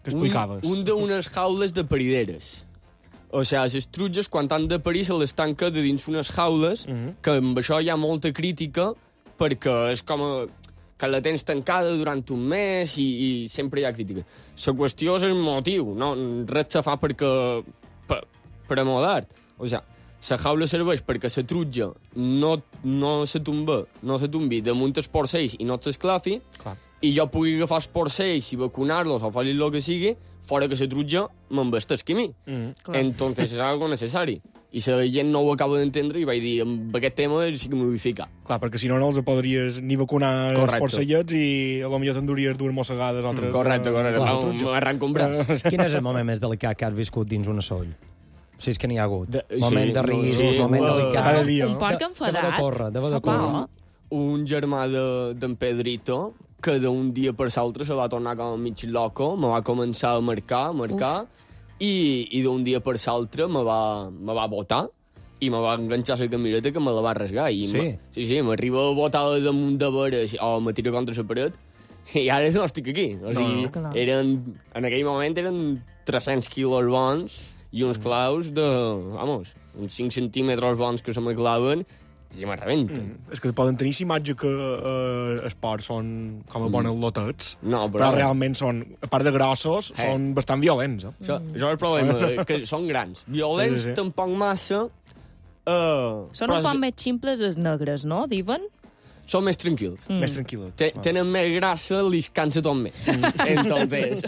que explicaves. Un d'unes jaules de parideres. O sigui, les truges, quan han de parir, se les tanca de dins unes jaules, que amb això hi ha molta crítica, perquè és com que la tens tancada durant un mes i sempre hi ha crítica. La qüestió és el motiu, no? Res se fa perquè... per amor d'art. O sigui, la jaula serveix perquè la trutja no se tombi damunt els porcells i no s'esclafi, i jo pugui agafar els porcells i vacunar-los o fer-li el que sigui, fora que la trutja m'embestesqui a mi. Entonces és algo necessari. I la gent no ho acaba d'entendre i vaig dir, amb aquest tema sí que m'ho vull ficar. Clar, perquè si no els podries ni vacunar els porcellets i potser t'enduries dues mossegades altres... Correcte. M'arranco un braç. Quin és el moment més delicat que has viscut dins una soll? Si és que n'hi ha hagut. Moment de risc, moment delicat. Un porc enfadat. Deva de córrer. Un germà d'en Pedrito, que d'un dia per l'altre se va tornar com mig loco, me va començar a marcar, i d'un dia per l'altre me va botar i me va enganxar la camireta que me la va rasgar. Sí, m'arriba a botar damunt de veres o me tira contra la paret i ara no estic aquí. O sigui, en aquell moment eren 300 quilos bons i uns claus de, uns 5 centímetres bons que se me claven i me rebenten. És que poden tenir imatge que els porcs són com a bons lotets, no, però realment són, a part de grossos, són bastant violents. Això és el problema, que són grans. Violents tampoc massa. Són un poc més ximples els negres, no, diuen? Són més tranquils. Més tranquils. Tenen més grassa, li cansa tot més. Entonces,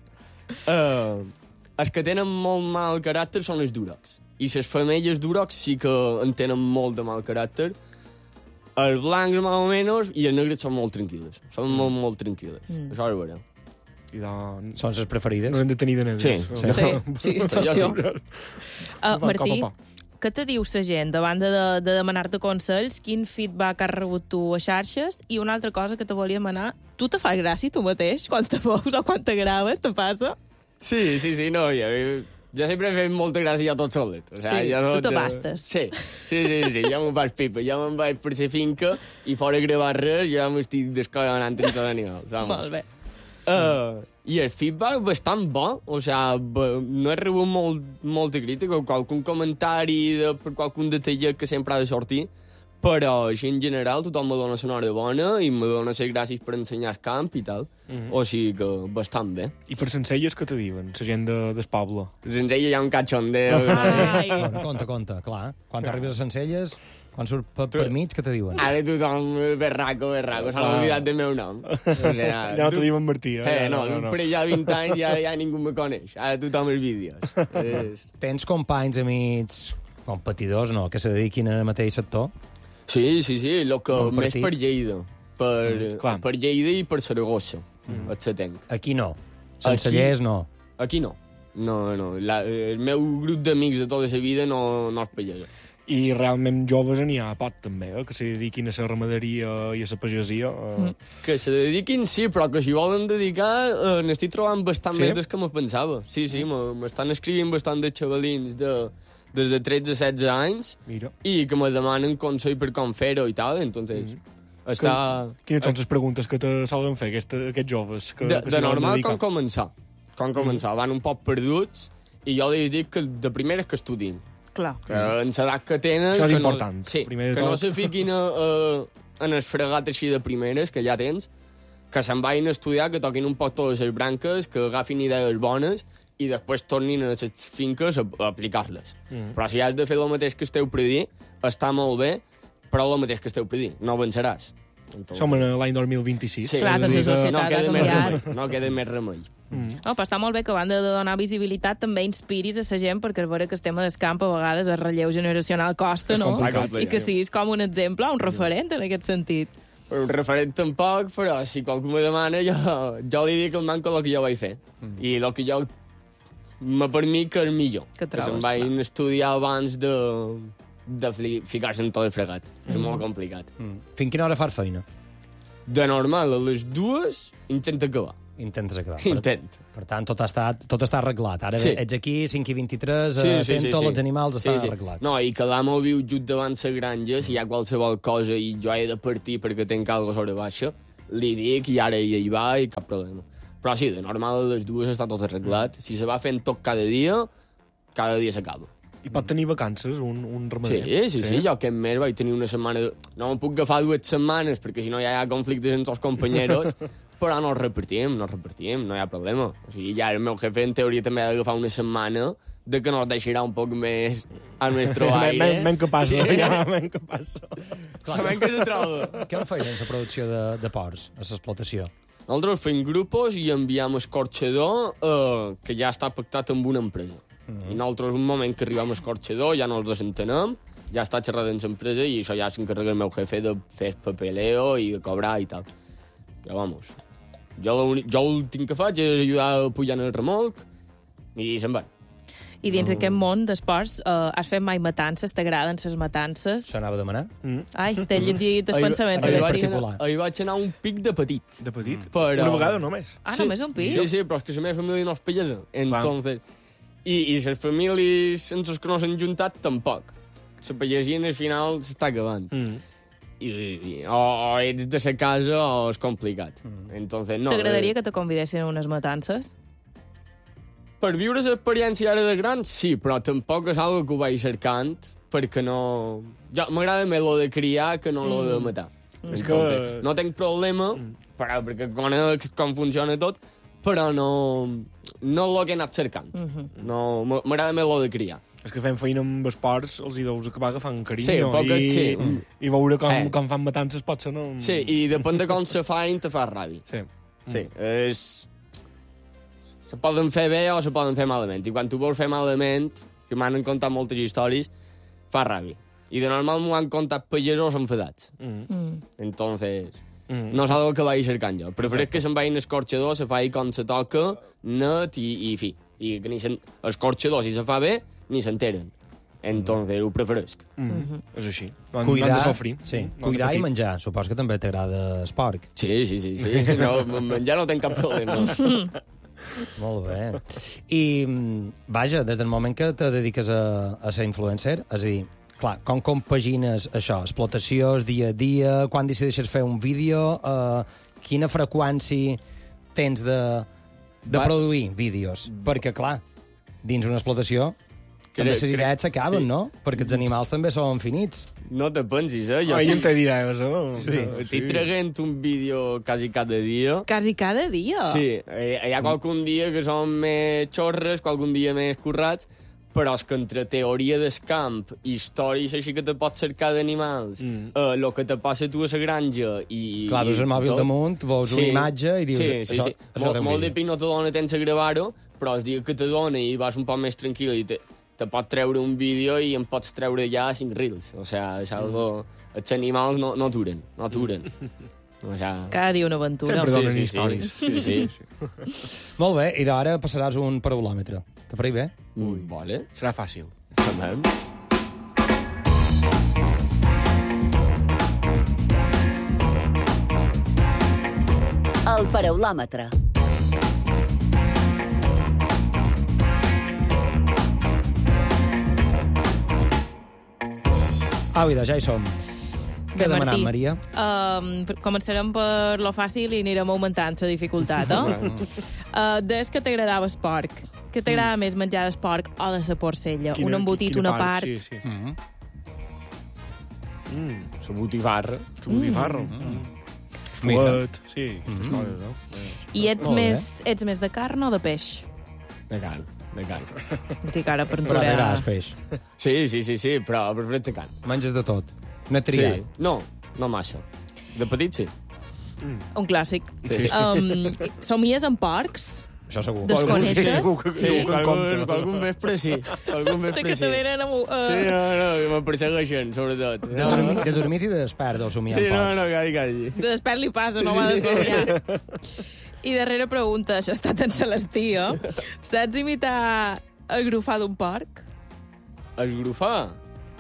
els que tenen molt mal caràcter són els durocs. I les femelles durocs sí que en tenen molt de mal caràcter. Els blancs, més o menys, i els negres són molt tranquil·les. Són molt tranquil·les. Això és vera. Són les preferides? No hem de tenir de negres. Sí, això. Martí, què te diu la gent davant de demanar-te consells? Quin feedback has rebut tu a xarxes? I una altra cosa que te volia demanar, tu te fas gràcia tu mateix quan te veus o quan te graves, te passa? Sí, no, jo sempre he fet molta gràcia tot solet. O sigui, tu te bastes. Sí, jo m'ho faig pipa. Jo me'n vaig per la finca i fora gravar res, jo m'estic descollonant en tot animals. Molt bé. I el feedback bastant bo. O sigui, no he rebut molta crítica, qualcun comentari per qualcun detallet que sempre ha de sortir, però així en general tothom me dona la sonora bona i me dona les gràcies per ensenyar el camp i tal. O sigui que bastant bé. I per Sencelles què te diuen, la gent del poble? Per Sencelles hi ha un cachondeo. Conta, clar. Quan arribes a Sencelles, quan surt per mig, què te diuen? Ara tothom, berraco, s'ha oblidat del meu nom. Ja no te diuen Martí, no, per allà 20 anys ja ningú me coneix. Ara tothom els vídeos. Tens companys, amics, competidors, no?, que se dediquin al mateix sector? Sí, el que més per Lleida. Per Lleida i per Saragossa, et setenc. Aquí no. Sencellers no. Aquí no. No. El meu grup d'amics de tota la vida no és pagesa. I realment joves n'hi ha poc, també, que se dediquin a la ramaderia i a la pagesia. Que se dediquin, sí, però que si volen dedicar n'estic trobant bastant més del que me pensava. Sí, m'estan escrivint bastant de xavalins des de 13 a 16 anys. Mira. I que me demanen consell per com fer-ho i tal, entonces... Quines són les preguntes que te solen fer aquests joves? De normal, com començar. Van un poc perduts i jo li dic que de primeres que estudin. Clar. Que en l'edat que tenen... Això és important. No se fiquin en el fregat així de primeres, que ja tens, que se'n vagin a estudiar, que toquin un poc totes les branques, que agafin idees bones i després tornin a les finques a aplicar-les. Però si has de fer el mateix que esteu predint, està molt bé, però el mateix que esteu predint. No avançaràs. Som en l'any 2026. Sí, clar que la societat ha canviat. No queda més remei. Però està molt bé que a banda de donar visibilitat també inspiris a la gent, perquè és vera que el tema del camp a vegades el relleu generacional costa, no? I que siguis com un exemple, un referent en aquest sentit. Un referent tampoc, però si qualcú me demana, jo li dic el manco el que jo vaig fer. I el que jo per mi que és millor. Que se'n vagin estudiar abans de ficar-se en tot el fregat. És molt complicat. Fins quina hora fas feina? De normal, a les 2 intento acabar. Intentes acabar. Per tant, tot està arreglat. Ara ets aquí, 5:23, atento als animals, està arreglat. No, i que l'amo viu just davant la granja, si hi ha qualsevol cosa i jo he de partir perquè tenc alguna sobre baixa, li dic i ara hi va i cap problema. Però sí, de normal a les 2 està tot arreglat. Si se va fent tot cada dia s'acaba. I pot tenir vacances, un ramader? Sí. Jo aquest mes vaig tenir una setmana... No em puc agafar 2 setmanes, perquè si no ja hi ha conflictes entre els companyeros, però no repartim, no hi ha problema. O sigui, ja el meu jefe en teoria també ha d'agafar una setmana de que nos deixarà un poc més al nostre aire. Men que passa, men que passa. Men que se troba. Què en feien en la producció de porcs, a l'explotació? Nosaltres fem grupos i enviem escorxador que ja està pactat amb una empresa. I nosaltres, un moment que arribem a escorxador, ja no els desentenem, ja està xerrant amb l'empresa i això ja s'encarrega el meu jefe de fer papeleo i de cobrar i tal. Ja, vamos. Jo l'últim que faig és ajudar a pujar en el remolc i se'n va. I dins aquest món d'esports has fet mai matances? T'agraden les matances? Això anava a demanar? Ai, t'he llegit els pensaments. Ahir vaig anar un pic de petit. De petit? Però... Una vegada només? Ah, només un pic? Sí, però és que la meva família no és pellesa. Entonces... I les famílies entre les que no s'han juntat, tampoc. La pagesia al final s'està acabant. O ets de la casa o és complicat. Entonces, no. T'agradaria que te convidessin a unes matances? Per viure l'experiència ara de gran, sí, però tampoc és algo que ho vaig cercant, perquè no... M'agrada més lo de criar que no lo de matar. Entonces, no tinc problema, perquè conec com funciona tot, però no el que he anat cercant. No, m'agrada més lo de criar. És que fem feina amb esports, els hi deus acabar agafant carinyo. Sí, poquet, sí. I veure com fan matances potser no... Sí, i depèn de com se fain, te fa ràbia. Sí, se poden fer bé o se poden fer malament. I quan tu vols fer malament, que m'han contat moltes històries, fa ràbia. I de normal m'ho han contat pagesos enfadats. Entonces... No és algo que vaig cercant jo. Prefereix que se'n vagin escorxador, se faci com se toca, net i fi. I que ni escorxador, si se fa bé, ni s'enteren. Entonces, ho preferesc. És així. Cuidar, cuidar i menjar. Suposo que també t'agrada el porc. Sí. No, menjar no tenc cap problema. Molt bé. I, vaja, des del moment que te dediques a ser influencer, és a dir, clar, com compagines això? Explotació, dia a dia, quan decideixes fer un vídeo, quina freqüència tens de produir vídeos? Perquè, clar, dins una explotació també les idees s'acaben, no? Perquè els animals també són finits. No te pensis, Jo te diré, això. Estic traguent un vídeo quasi cada dia. Quasi cada dia? Sí, hi ha qualcun dia que són més xorres, qualcun dia més currats, però és que entre teoria del camp, històries així que te pots cercar d'animals, el que te passa tu a la granja i... Clar, dus el mòbil damunt, veus una imatge i dius... Sí. Molt de pic no te dona temps a gravar-ho, però el dia que te dona i vas un poc més tranquil i te pot treure un vídeo i en pots treure ja 5 reels. O sigui, és algo... Els animals no aturen. O sea... Cada dia una aventura. Sempre donen històries. Sí. Molt bé, i d'ara passaràs un paraulòmetre. Te pareix bé? Vale. Serà fàcil. També. El paraulòmetre. Au, ja hi som. Què ha demanat, Maria? Començarem per lo fàcil i anirem augmentant la dificultat, Des que t'agradava el porc. Què t'agrada més menjar del porc o de la porcella? Un embotit, una part? Sí. La botifarra. La botifarra. Fuet. Sí, aquestes coses, no? I ets més de carn o de peix? De carn. Dic ara per Però t'agrada el peix. Sí, però prefereix la carn. Menges de tot. No he triat. Sí. No massa. De petit, sí. Un clàssic. Sí. Somies amb porcs? Això segur. Desconeixes? Sí, algun vespre sí. Que te venen amb... Sí, no, me persegueixen, sobretot. De dormir i de despert, o somiar amb porcs. No, cari. De despert li passa, no m'ha de somiar. I darrera pregunta, això ha estat en Celestí, Saps imitar el grufar d'un porc? Esgrufar?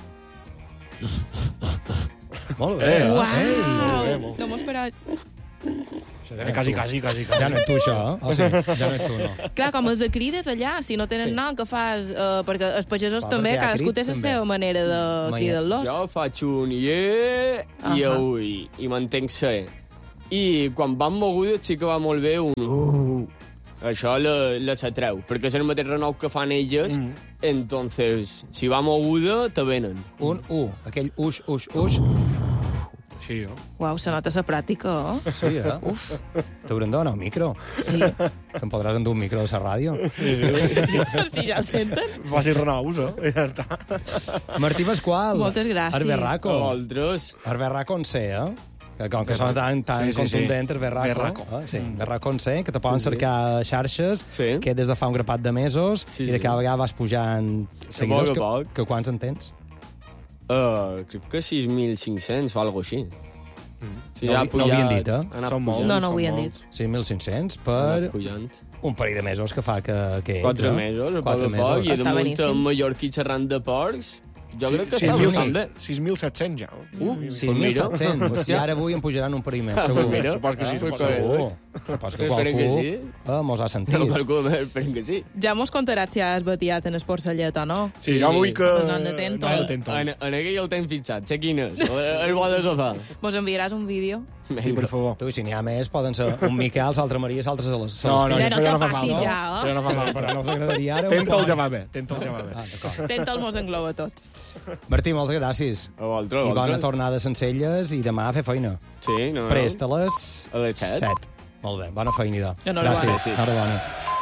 Molt bé. Uau! No m'ho esperava. Quasi. Ja no ets tu, això, O sigui, ja no ets tu, no. Clar, com els de crides allà, si no tenen nom, què fas? Perquè els pagesos també, cadascú té la seva manera de cridar-los. Jo faig un i ui, i mantenc ser. I quan van mogudes sí que va molt bé un... Això les atreu, perquè és el mateix renou que fan elles, entonces, si va moguda, te venen. Un aquell uix. Sí, jo. Uau, se nota la pràctica, oh? Sí, Uf. T'haurem de donar un micro. Sí. Te'n podràs endur un micro de la ràdio. Sí, ja el senten. Faci renous, i ja està. Martí Pasqual. Moltes gràcies. Arberraco. A vosaltres. Arberraco en C, Que com que sona tan contundent, Arberraco. Sí, Arberraco en C, que te poden cercar xarxes, que des de fa un grapat de mesos, i de cada vegada vas pujant seguidors. Que quants en tens? Crec que 6.500 o alguna cosa així. Sí, no havien dit, Són molts. No ho havien dit. 6.500 per un parell de mesos que fa que ets. 4 mesos, a poc a poc, i damunt en mallorquí xerrant de porcs. Jo crec que està bastant bé. 6.700 ja. 6.700. Hòstia, ara avui em pujaran un parell més, segur. Supos que sí. Suposo que qualcú mos ha sentit. Esperem que sí. Ja mos contaràs si has batiat en el porcellet o no. Sí, jo vull que... En aquell el tens fixat, sé quin és. El bo d'agafar. Mos enviaràs un vídeo? Sí, per favor. Tu, si n'hi ha més, poden ser un Miquel, l'altra Maria, l'altra se les... No te passis ja, Ja no fa mal, però no us agradaria ara... Tenta'l ja va bé. Tenta'l mos engloba tots. Martí, moltes gràcies. A vosaltres. I bona tornada a Sencelles i demà a fer feina. Sí, no. Prest a les... A les 7. Molt bé, bona feina. Enhorabona. Gràcies. Enhorabona.